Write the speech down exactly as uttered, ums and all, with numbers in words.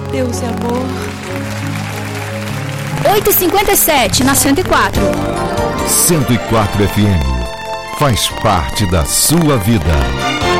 Deus é amor. oito e cinquenta e sete na cento e quatro. cento e quatro F M. Faz parte da sua vida.